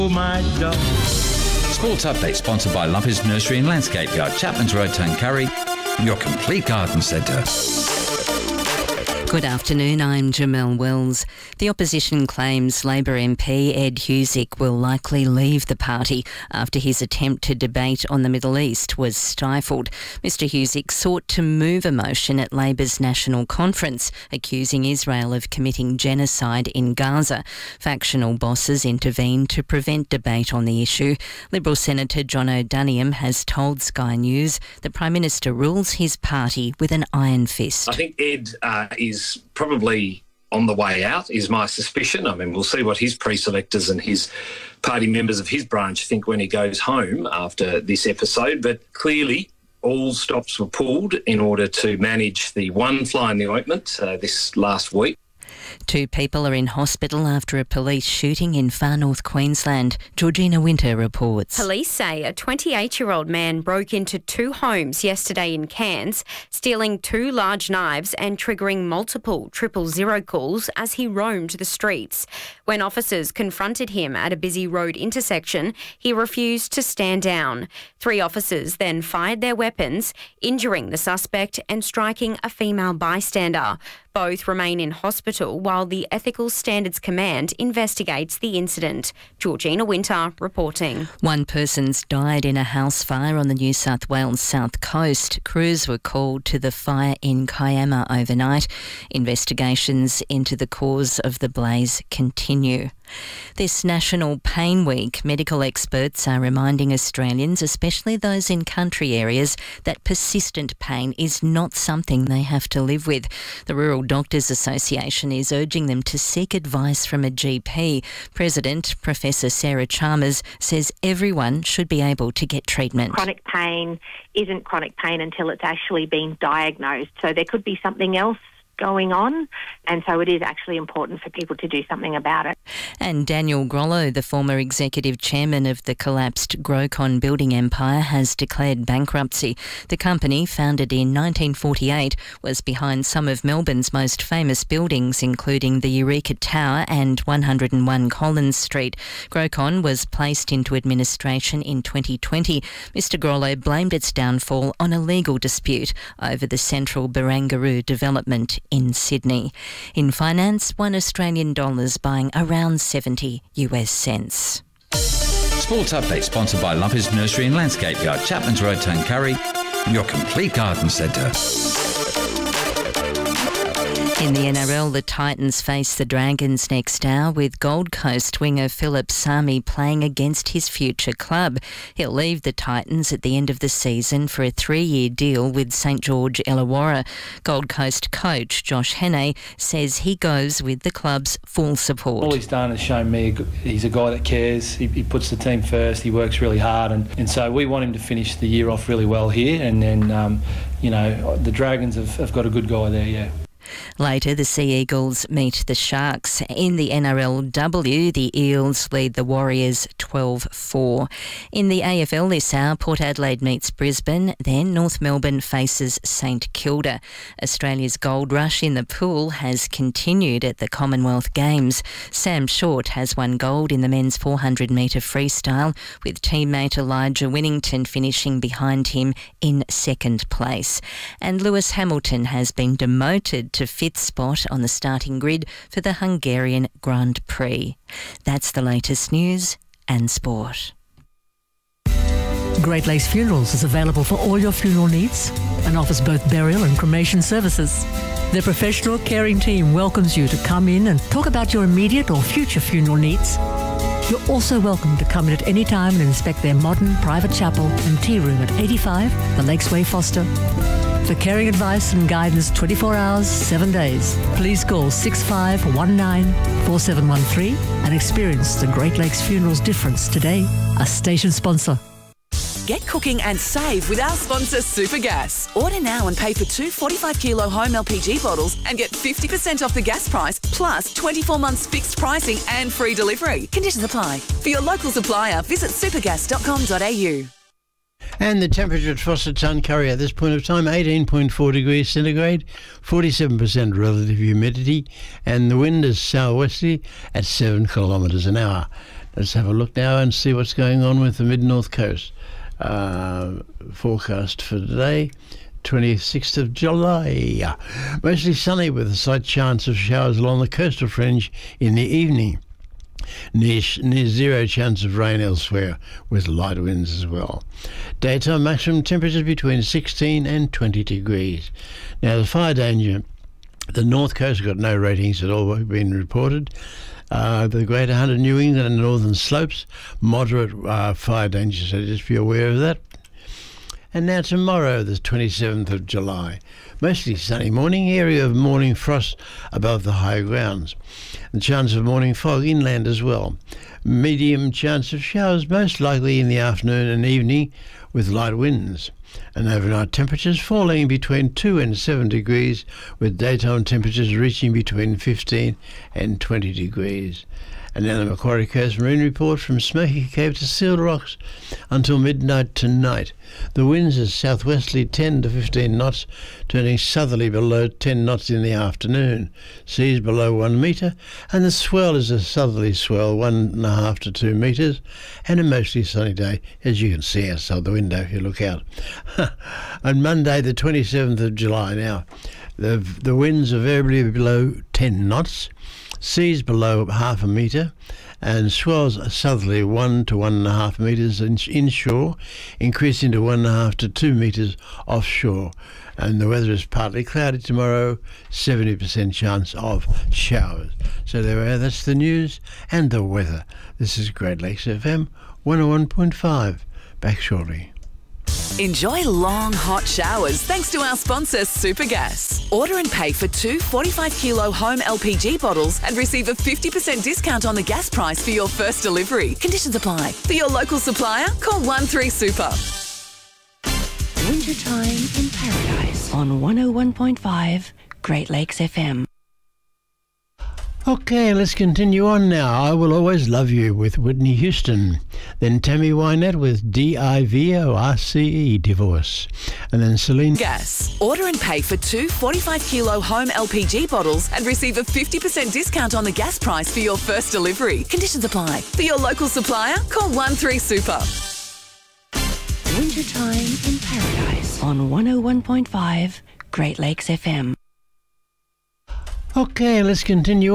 My dog. Sports Update sponsored by Lumpers Nursery and Landscape Yard, Chapman's Road, Tuncurry, your complete garden centre. Good afternoon, I'm Jamelle Wells. The opposition claims Labor MP Ed Husic will likely leave the party after his attempt to debate on the Middle East was stifled. Mr Husic sought to move a motion at Labor's National Conference, accusing Israel of committing genocide in Gaza. Factional bosses intervened to prevent debate on the issue. Liberal Senator John O'Duniam has told Sky News the Prime Minister rules his party with an iron fist. I think Ed is probably on the way out, is my suspicion. I mean, we'll see what his pre-selectors and his party members of his branch think when he goes home after this episode. But clearly, all stops were pulled in order to manage the one fly in the ointment this last week. 2 people are in hospital after a police shooting in far north Queensland. Georgina Winter reports. Police say a 28-year-old man broke into 2 homes yesterday in Cairns, stealing 2 large knives and triggering multiple 000 calls as he roamed the streets. When officers confronted him at a busy road intersection, he refused to stand down. 3 officers then fired their weapons, injuring the suspect and striking a female bystander. Both remain in hospital while the Ethical Standards Command investigates the incident. Georgina Winter reporting. 1 person's died in a house fire on the New South Wales south coast. Crews were called to the fire in Kiama overnight. Investigations into the cause of the blaze continue. This National Pain Week, medical experts are reminding Australians, especially those in country areas, that persistent pain is not something they have to live with. The Rural Doctors Association is urging them to seek advice from a GP. President Professor Sarah Chalmers says everyone should be able to get treatment. Chronic pain isn't chronic pain until it's actually been diagnosed. So there could be something else going on, and so it is actually important for people to do something about it. And Daniel Grollo, the former executive chairman of the collapsed Grocon building empire, has declared bankruptcy. The company, founded in 1948, was behind some of Melbourne's most famous buildings, including the Eureka Tower and 101 Collins Street. Grocon was placed into administration in 2020. Mr Grollo blamed its downfall on a legal dispute over the central Barangaroo development in Sydney. In finance, $1 Australian buying around 70 US cents. Sports Update sponsored by Lumpers Nursery and Landscape Yard, Chapman's Road, Tuncurry, your complete garden centre. In the NRL, the Titans face the Dragons next hour, with Gold Coast winger Philip Sami playing against his future club. He'll leave the Titans at the end of the season for a 3-year deal with St George Illawarra. Gold Coast coach Josh Hannay says he goes with the club's full support. All he's done is shown me he's a guy that cares. He puts the team first. He works really hard, and so we want him to finish the year off really well here. And then, the Dragons have got a good guy there, yeah. Later, the Sea Eagles meet the Sharks. In the NRLW, the Eels lead the Warriors 12-4. In the AFL this hour, Port Adelaide meets Brisbane, then North Melbourne faces St Kilda. Australia's gold rush in the pool has continued at the Commonwealth Games. Sam Short has won gold in the men's 400-metre freestyle, with teammate Elijah Winnington finishing behind him in second place. And Lewis Hamilton has been demoted to 5th spot on the starting grid for the Hungarian Grand Prix. That's the latest news and sport. Great Lakes Funerals is available for all your funeral needs and offers both burial and cremation services. Their professional caring team welcomes you to come in and talk about your immediate or future funeral needs. You're also welcome to come in at any time and inspect their modern private chapel and tea room at 85 The Lakes Way, Foster. For caring advice and guidance 24 hours, 7 days, please call 6519 4713 and experience the Great Lakes Funerals difference today. A station sponsor. Get cooking and save with our sponsor Supergas. Order now and pay for 2 45-kilo home LPG bottles and get 50% off the gas price, plus 24 months fixed pricing and free delivery. Conditions apply. For your local supplier, visit supergas.com.au. And the temperature at Foster Tuncurry at this point of time, 18.4 degrees centigrade, 47% relative humidity, and the wind is southwesterly at 7 kilometres an hour. Let's have a look now and see what's going on with the mid-north coast. Forecast for today, 26th of July. Mostly sunny with a slight chance of showers along the coastal fringe in the evening. Near zero chance of rain elsewhere, with light winds as well. Daytime maximum temperatures between 16 and 20 degrees. Now, the fire danger, the north coast got no ratings at all been reported. The Greater Hunter, New England and Northern Slopes, moderate fire danger, so just be aware of that. And now tomorrow, the 27th of July. Mostly sunny morning, area of morning frost above the high grounds. The chance of morning fog inland as well. Medium chance of showers most likely in the afternoon and evening with light winds. And overnight temperatures falling between 2 and 7 degrees, with daytime temperatures reaching between 15 and 20 degrees. And now the Macquarie Coast Marine Report from Smoky Cape to Sealed Rocks until midnight tonight. The winds are southwesterly 10 to 15 knots, turning southerly below 10 knots in the afternoon. Seas below 1 metre, and the swell is a southerly swell 1.5 to 2 metres, and a mostly sunny day, as you can see outside the window if you look out. On Monday, the 27th of July now, the winds are variably below 10 knots. Seas below 0.5 metre, and swells southerly 1 to 1.5 metres inshore, increasing to 1.5 to 2 metres offshore. And the weather is partly cloudy tomorrow, 70% chance of showers. So there we are, that's the news and the weather. This is Great Lakes FM 101.5. Back shortly. Enjoy long, hot showers thanks to our sponsor, Supergas. Order and pay for 2 45-kilo home LPG bottles and receive a 50% discount on the gas price for your first delivery. Conditions apply. For your local supplier, call 13-SUPER. Wintertime in Paradise on 101.5 Great Lakes FM. Okay, let's continue on now. I Will Always Love You with Whitney Houston. Then Tammy Wynette with DIVORCE, Divorce. And then Celine Gas. Order and pay for 2 45-kilo home LPG bottles and receive a 50% discount on the gas price for your first delivery. Conditions apply. For your local supplier, call 13-SUPER. Wintertime in Paradise on 101.5 Great Lakes FM. Okay, let's continue